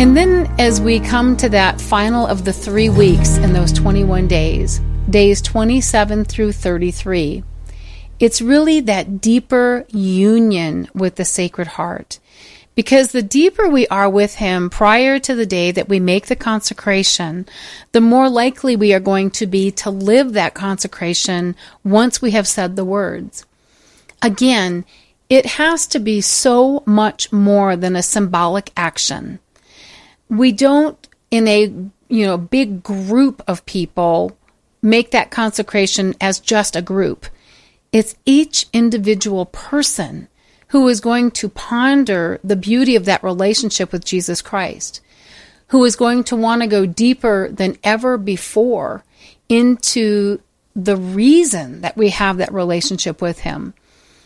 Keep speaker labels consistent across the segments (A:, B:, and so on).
A: And then as we come to that final of the 3 weeks in those 21 days, days 27 through 33, it's really that deeper union with the Sacred Heart. Because the deeper we are with Him prior to the day that we make the consecration, the more likely we are going to be to live that consecration once we have said the words. Again, it has to be so much more than a symbolic action. We don't, in a big group of people, make that consecration as just a group. It's each individual person who is going to ponder the beauty of that relationship with Jesus Christ, who is going to want to go deeper than ever before into the reason that we have that relationship with Him.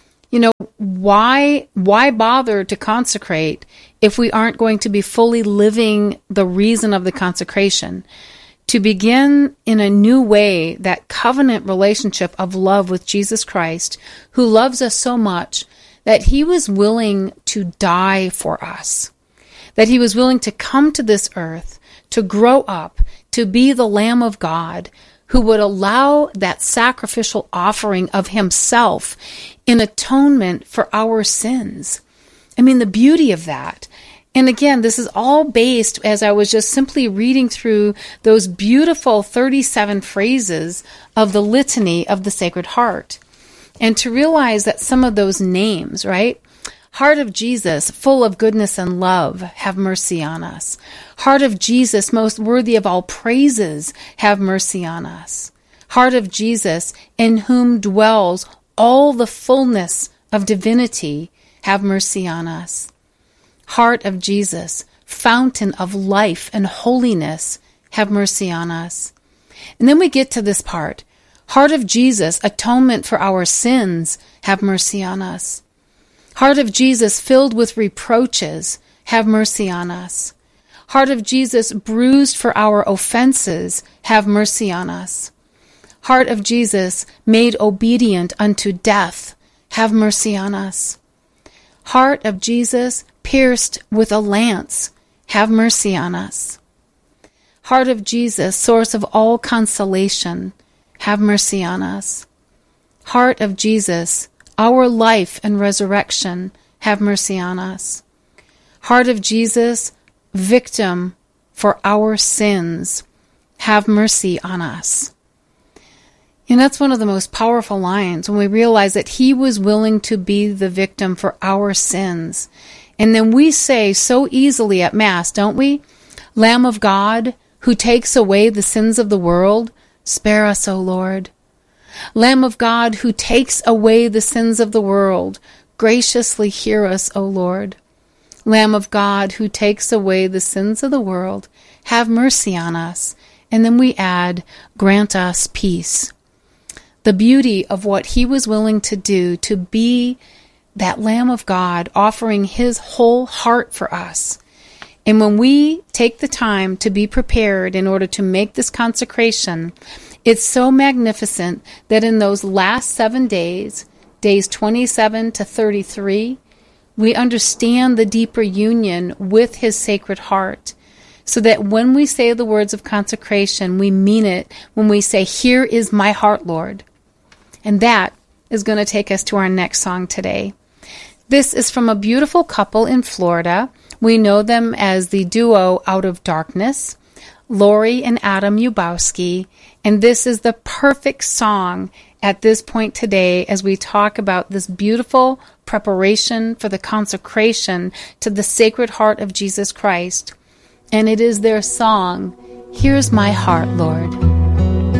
A: Why bother to consecrate if we aren't going to be fully living the reason of the consecration? To begin in a new way that covenant relationship of love with Jesus Christ, who loves us so much that He was willing to die for us, that He was willing to come to this earth, to grow up, to be the Lamb of God, who would allow that sacrificial offering of Himself in atonement for our sins. I mean, the beauty of that. And again, this is all based, as I was just simply reading through those beautiful 37 phrases of the litany of the Sacred Heart. And to realize that some of those names, right? Heart of Jesus, full of goodness and love, have mercy on us. Heart of Jesus, most worthy of all praises, have mercy on us. Heart of Jesus, in whom dwells all the fullness of divinity, have mercy on us. Heart of Jesus, fountain of life and holiness, have mercy on us. And then we get to this part. Heart of Jesus, atonement for our sins, have mercy on us. Heart of Jesus, filled with reproaches, have mercy on us. Heart of Jesus, bruised for our offenses, have mercy on us. Heart of Jesus, made obedient unto death, have mercy on us. Heart of Jesus, pierced with a lance, have mercy on us. Heart of Jesus, source of all consolation, have mercy on us. Heart of Jesus, our life and resurrection, have mercy on us. Heart of Jesus, victim for our sins, have mercy on us. And that's one of the most powerful lines when we realize that He was willing to be the victim for our sins. And then we say so easily at Mass, don't we? Lamb of God, who takes away the sins of the world, spare us, O Lord. Lamb of God, who takes away the sins of the world, graciously hear us, O Lord. Lamb of God, who takes away the sins of the world, have mercy on us. And then we add, grant us peace. The beauty of what He was willing to do, to be that Lamb of God, offering His whole heart for us. And when we take the time to be prepared in order to make this consecration, it's so magnificent that in those last 7 days, days 27 to 33, we understand the deeper union with His Sacred Heart. So that when we say the words of consecration, we mean it when we say, "Here is my heart, Lord." And that is going to take us to our next song today. This is from a beautiful couple in Florida. We know them as the duo Out of Darkness, Lori and Adam Ubowski. And this is the perfect song at this point today as we talk about this beautiful preparation for the consecration to the Sacred Heart of Jesus Christ. And it is their song, "Here's My Heart, Lord."